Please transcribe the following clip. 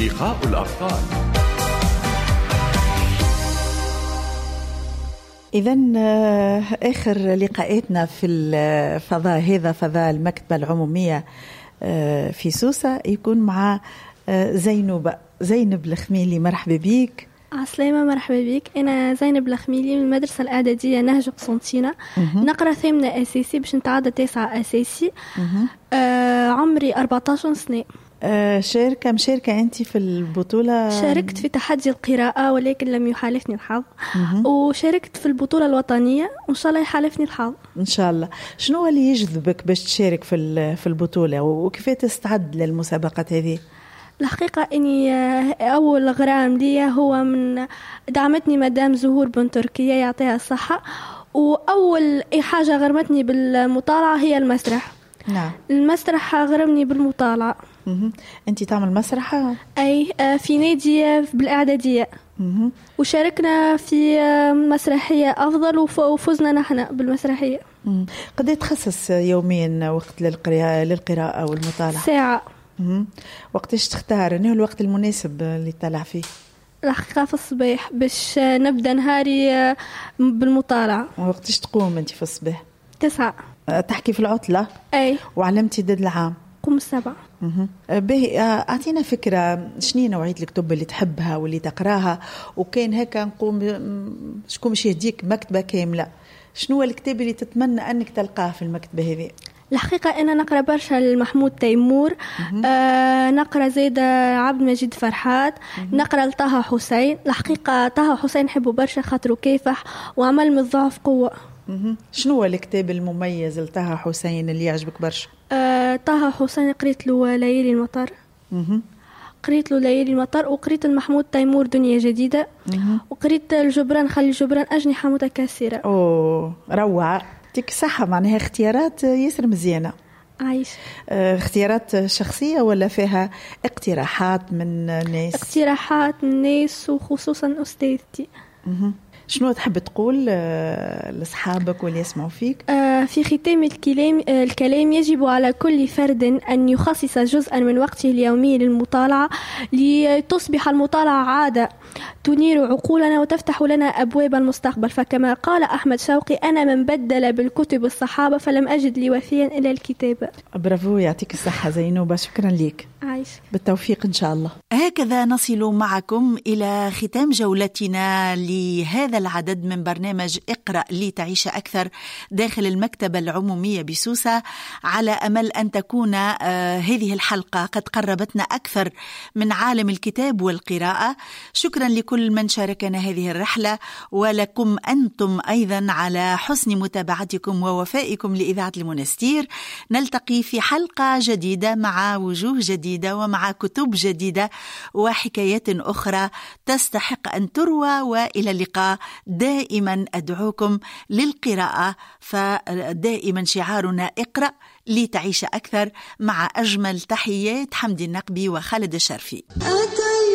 لقاء الأبطال. إذن آخر لقاءاتنا في الفضاء هذا، فضاء المكتبة العمومية في سوسة، يكون مع زينب الخميلي. مرحبا بيك. عسلامة، مرحبا بك. أنا زينب الخميلي من المدرسة الإعدادية نهج قسنطينة. نقرأ ثامنة أساسي باش نتعدى 9 أساسي. عمري 14 سنة. مشاركة أنت في البطولة؟ شاركت في تحدي القراءة ولكن لم يحالفني الحظ. وشاركت في البطولة الوطنية وإن شاء الله يحالفني الحظ إن شاء الله. شنو اللي يجذبك باش تشارك في البطولة وكيف تستعد للمسابقات هذه؟ الحقيقة إني أول غرام لي هو من دعمتني مدام زهور بن تركيا يعطيها الصحة، وأول حاجة غرمتني بالمطالعة هي المسرح. نعم. المسرح غرمني بالمطالعة. أنت تعمل مسرح؟ أي في نادي بالإعدادية. وشاركنا في مسرحية أفضل وفزنا نحن بالمسرحية. قد تخصص يوميا وقت للقراءة والمطالعة؟ ساعة. وقتاش تختار انه الوقت المناسب اللي تطلع فيه؟ الحقيقة في الصباح باش نبدأ نهاري بالمطالعة. وقتاش تقوم انت في الصباح؟ 9. تحكي في العطلة؟ اي. وعلمتي ضد العام؟ قم 7. باهي، اعطينا فكرة شنو نوعية الكتب اللي تحبها واللي تقراها، وكان هكا نقوم شكون باش يهديك مكتبة كاملة، شنو الكتاب اللي تتمنى انك تلقاه في المكتبة هذه؟ الحقيقة أنا نقرأ برشا لمحمود تيمور. نقرأ زيد عبد المجيد فرحات. نقرأ لطه حسين. الحقيقة طه حسين نحبه برشا خاطره كافح وعمل من الضعف قوة. شنو هو الكتاب المميز لطه حسين اللي يعجبك برشا؟ طه حسين قريت له ليالي المطر. قريت له ليالي المطر، وقريت المحمود تيمور دنيا جديدة. وقريت الجبران خلي الجبران أجنحة متكسرة. أوه روعة، يعطيك صحة. معناها اختيارات ياسر مزيانة. عايش. اختيارات شخصية ولا فيها اقتراحات من ناس؟ اقتراحات من ناس وخصوصا أستاذتي. شنو تحب تقول لأصحابك واللي يسمعوا فيك؟ في ختام الكلام يجب على كل فرد أن يخصص جزءا من وقته اليومي للمطالعة لتصبح المطالعة عادة تنير عقولنا وتفتح لنا أبواب المستقبل. فكما قال أحمد شوقي: أنا من بدل بالكتب الصحابة فلم أجد لي وفيا إلى الكتابة. برافو، يعطيك الصحة زينوبة، شكرا لك. عايش. بالتوفيق إن شاء الله. هكذا نصل معكم إلى ختام جولتنا لهذا العدد من برنامج اقرأ لتعيش أكثر داخل المكتبة العمومية بسوسة، على أمل أن تكون هذه الحلقة قد قربتنا أكثر من عالم الكتاب والقراءة. شكرا لكل من شاركنا هذه الرحلة، ولكم أنتم أيضا على حسن متابعتكم ووفائكم لإذاعة المنستير. نلتقي في حلقة جديدة مع وجوه جديدة ومع كتب جديدة وحكايات أخرى تستحق أن تروى. وإلى اللقاء. دائما أدعوكم للقراءة، فدائما شعارنا اقرأ لتعيش أكثر. مع أجمل تحيات حمدي النقبي وخالد الشرفي.